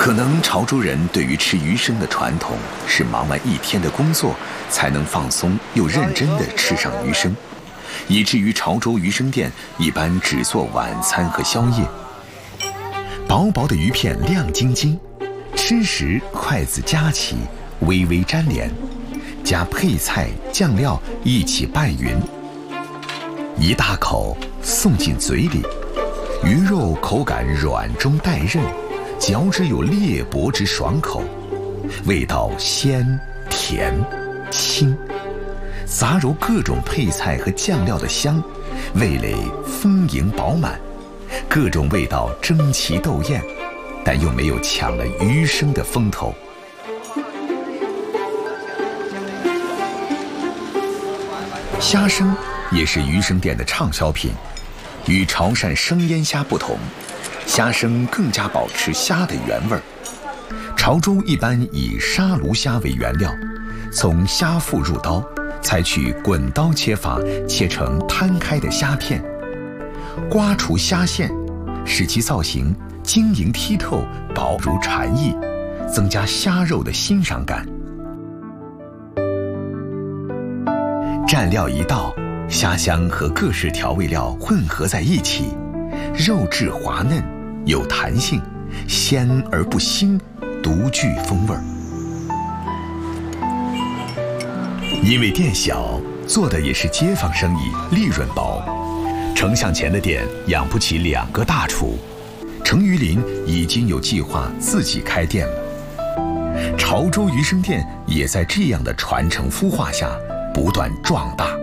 可能潮州人对于吃鱼生的传统是忙完一天的工作才能放松又认真地吃上鱼生，以至于潮州鱼生店一般只做晚餐和宵夜。薄薄的鱼片亮晶晶，吃时筷子夹起，微微沾连，加配菜酱料一起拌匀，一大口送进嘴里，鱼肉口感软中带韧，嚼之有裂帛之爽口，味道鲜甜清，杂糅各种配菜和酱料的香，味蕾丰盈饱满，各种味道争奇斗艳，但又没有抢了鱼生的风头。虾生也是鱼生店的畅销品，与潮汕生腌虾不同，虾生更加保持虾的原味儿。潮州一般以沙鲈虾为原料，从虾腹入刀，采取滚刀切法，切成摊开的虾片，刮除虾线，使其造型晶莹剔透，薄如蝉翼，增加虾肉的欣赏感。蘸料一道，虾香和各式调味料混合在一起，肉质滑嫩，有弹性，鲜而不腥，独具风味。因为店小，做的也是街坊生意，利润薄。丞相前的店养不起2个大厨，程于林已经有计划自己开店了。潮州鱼生店也在这样的传承孵化下不断壮大。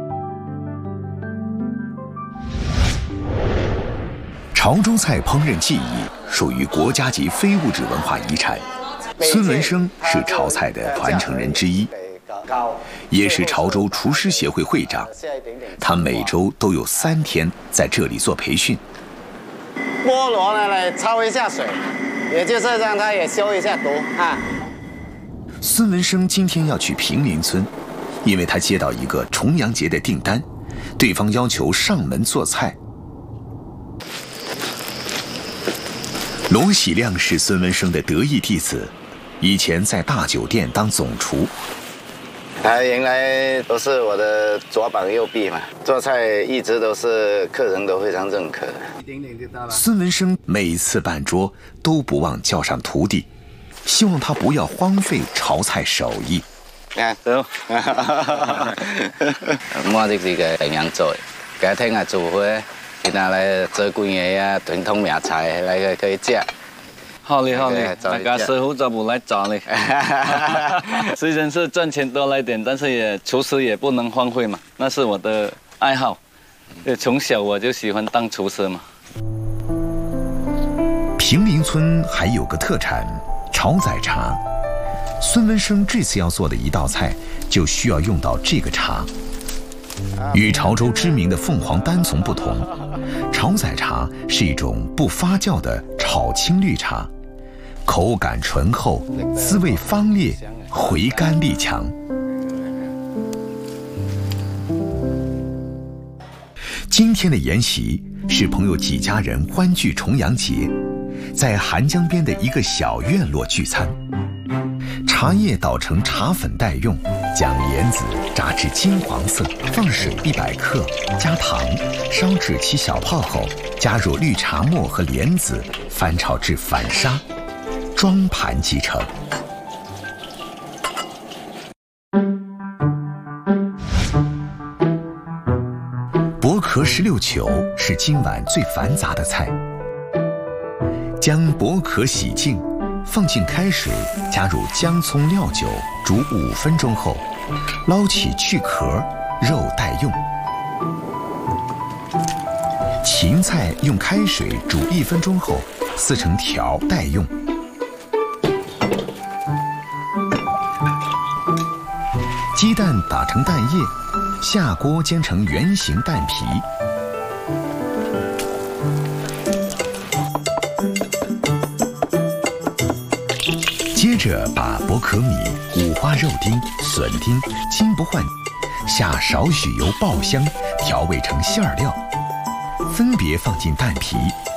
潮州菜烹饪技艺属于国家级非物质文化遗产，孙文生是潮菜的传承人之一，也是潮州厨师协会会长。他每周都有3天在这里做培训。 菠萝呢，来焯一下水，也就是让它也消一下毒啊。 孙文生今天要去平林村，因为他接到一个重阳节的订单，对方要求上门做菜。罗喜亮是孙文生的得意弟子，以前在大酒店当总厨。 他原来都是我的左膀右臂嘛，做菜一直都是客人都非常认可。 孙文生每次办桌都不忘叫上徒弟，希望他不要荒废炒菜手艺。 走，我这是个定样做的，改天啊做伙，今仔来做几个啊传统名菜来可以吃。 好嘞，好嘞，大家师傅怎么来找你？虽然是赚钱多来点，但是厨师也不能荒废嘛，那是我的爱好。从小我就喜欢当厨师嘛。 平林村还有个特产炒仔茶，孙文生这次要做的一道菜就需要用到这个茶。与潮州知名的凤凰单丛不同，炒仔茶是一种不发酵的炒青绿茶，口感醇厚，滋味芳烈，回甘力强。今天的宴席是朋友几家人欢聚重阳节，在韩江边的一个小院落聚餐。茶叶捣成茶粉待用，将莲子炸至金黄色，放水100克，加糖，烧至起小泡后，加入绿茶末和莲子，翻炒至反沙，装盘即成。薄壳16球是今晚最繁杂的菜。将薄壳洗净，放进开水，加入姜葱料酒，煮5分钟后，捞起去壳，肉待用。芹菜用开水煮1分钟后，撕成条待用。鸡蛋打成蛋液，下锅煎成圆形蛋皮。接着把薄壳米、五花肉丁、笋丁、金不换，下少许油爆香，调味成馅料，分别放进蛋皮，